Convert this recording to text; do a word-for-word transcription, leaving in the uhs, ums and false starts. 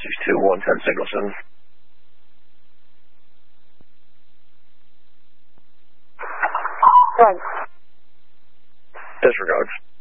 six two one ten signal seven. Thanks. Disregards.